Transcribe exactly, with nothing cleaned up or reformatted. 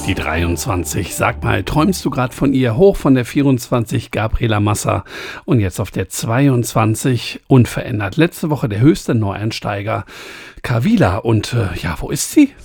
Die dreiundzwanzig. Sag mal, träumst du gerade von ihr? Hoch von der vierundzwanzig, Gabriela Massa. Und jetzt auf der zweiundzwanzig, unverändert. Letzte Woche der höchste Neueinsteiger, Kavila. Und äh, ja, wo ist sie?